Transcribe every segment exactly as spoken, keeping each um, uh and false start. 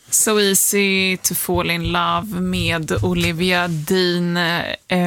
So Easy to Fall in Love med Olivia Dean. Eh,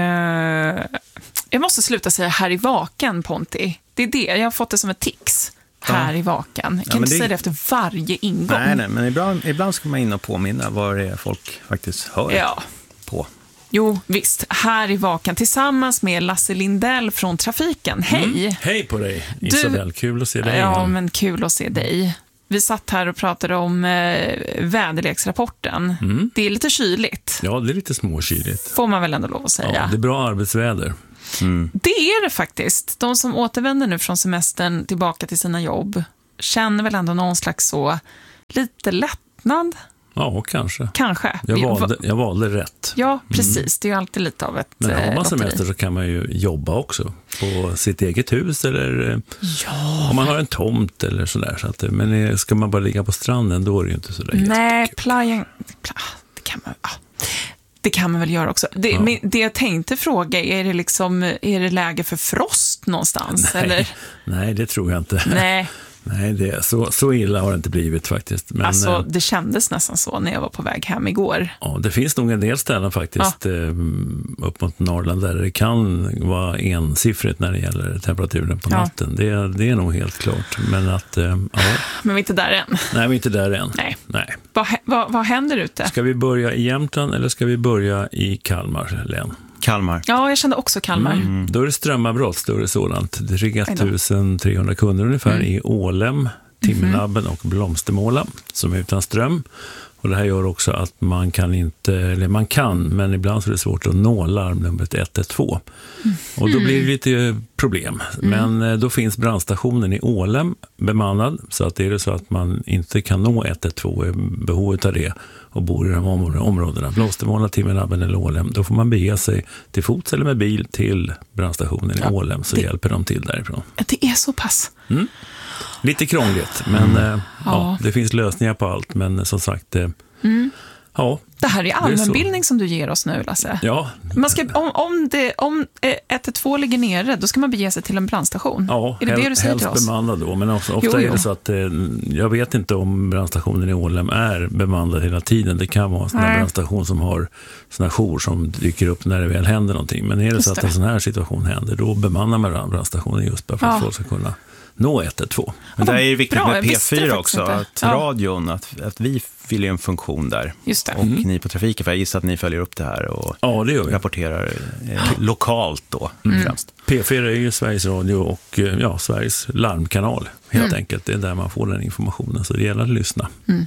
jag måste sluta säga här i vaken, Ponti. Det är det, jag har fått det som ett tics. Här ja. i vaken. Jag kan ja, inte det... säga det efter varje ingång. Nej, nej men ibland, ibland ska man in och påminna vad det är folk faktiskt hör ja. på. Jo, visst. Här i vaken tillsammans med Lasse Lindell från Trafiken. Hej! Mm. Hej på dig, Isabel. Du... Kul att se dig. Ja, men kul att se dig. Vi satt här och pratade om eh, väderleksrapporten. Mm. Det är lite kyligt. Ja, det är lite småkyligt. Får man väl ändå lov att säga. Ja, det är bra arbetsväder. Mm. Det är det faktiskt. De som återvänder nu från semestern tillbaka till sina jobb känner väl ändå någon slags så lite lättnad. Ja, kanske. Kanske. Jag valde, jag valde rätt. Ja, precis. Mm. Det är ju alltid lite av ett Men har man lotteri. semester så kan man ju jobba också på sitt eget hus eller ja. om man har en tomt eller sådär. Så att, men ska man bara ligga på stranden då är det ju inte sådär. Nej, plajen, det kan man, ja. Det kan man väl göra också. Det, ja. det jag tänkte fråga, är det liksom, är det läge för frost någonstans? Nej, eller? Nej det tror jag inte. Nej. Nej, det är så, så illa har det inte blivit faktiskt. Men, alltså, det kändes nästan så när jag var på väg hem igår. Ja, det finns nog en del ställen faktiskt ja. upp mot Norrland där det kan vara ensiffrigt när det gäller temperaturen på natten. Ja. Det, det är nog helt klart. Men att, ja. Men vi är inte där än. Nej, vi är inte där än. Nej. Nej. Vad, vad, vad händer ute? Ska vi börja i Jämtland eller ska vi börja i Kalmar län? Kalmar. Ja, jag kände också Kalmar. Mm. Då är det strömavbrott, större sådant. Det är ettusen trehundra kunder ungefär mm. i Ålem, Timnabben och Blomstermåla som är utan ström. Och det här gör också att man kan inte, eller man kan, men ibland så är det svårt att nå larmnumret ett ett två. Mm. Och då blir det lite problem. Mm. Men då finns brandstationen i Ålem bemannad, så att det är det så att man inte kan nå ett ett två i behovet av det och bor i de områdena, Blomstermåla, Timnabben eller Ålem, då får man bege sig till fots eller med bil till brandstationen i ja, Ålem, så det, hjälper de till därifrån. Det är så pass. Mm. Lite krångligt, men mm. ja. Ja, det finns lösningar på allt, men som sagt, mm. ja. Det här är allmänbildning som du ger oss nu, Lasse. Ja. Man ska, om, om, det, om ett ett två ligger nere, då ska man bege sig till en brandstation. Ja, är det hel, det du säger till oss? bemannad då, men ofta, ofta jo, jo. är det så att jag vet inte om brandstationen i Ålem är bemannad hela tiden. Det kan vara en sån här brandstation som har såna jour som dyker upp när det väl händer någonting. Men är det just så att det. en sån här situation händer, då bemannar man brandstationen just bara för ja. att folk ska kunna nå ett ett två. Men det är viktigt Bra, med P fyra också, inte. att ja. radion, att, att vi fyller en funktion där. Just det. Och mm. ni på Trafiken, för jag gissar att ni följer upp det här och ja, det gör vi. rapporterar eh, lokalt då mm. främst. P fyra är ju Sveriges Radio och ja, Sveriges larmkanal helt mm. enkelt. Det är där man får den informationen, så det gäller att lyssna. Mm.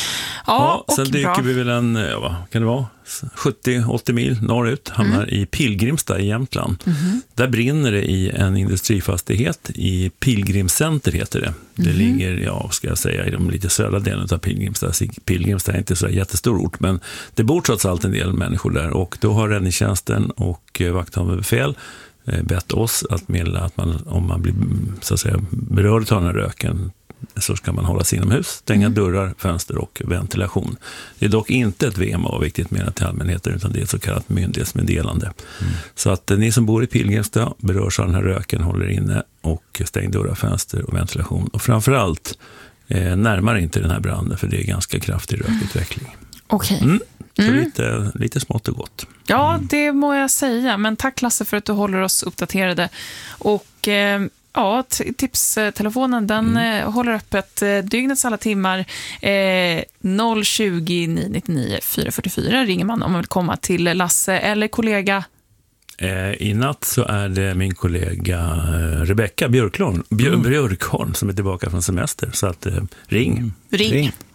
Ja, ja, sen dyker bra. vi väl en, ja, vad kan det vara? sjuttio åttio mil norrut, hamnar mm. i Pilgrimstad i Jämtland. Mm. Där brinner det i en industrifastighet i Pilgrimscenter heter det. Det mm. ligger, ja, ska jag säga, i de lite södra delen av Pilgrimstad. Pilgrimstad är inte så jättestor ort, men det bor trots allt en del människor där. Och då har räddningstjänsten och vakthavande befäl bett oss att meddela att man, om man blir så att säga berörd av den här röken, så ska man hålla sig inomhus, stänga mm. dörrar, fönster och ventilation. Det är dock inte ett V M A viktigt mer till allmänheten, utan det är ett så kallat myndighetsmeddelande. Mm. Så att eh, ni som bor i Pilgrimstad berörs av den här röken, håller inne och stäng dörrar, fönster och ventilation. Och framförallt eh, närmar inte den här branden, för det är ganska kraftig rökutveckling. Mm. Okej. Okay. Mm. Så mm. lite, lite smått och gott. Ja, mm. det må jag säga. Men tack Lasse för att du håller oss uppdaterade. Och eh, ja, t- tipstelefonen den mm. eh, håller öppet eh, dygnets alla timmar. Eh, noll tjugo nio nittionio fyra fyrtiofyra ringer man om man vill komma till Lasse eller kollega. Eh, I natt så är det min kollega eh, Rebecka Björklund, Björ- mm. Björkholm som är tillbaka från semester. Så att eh, ring. Ring. ring.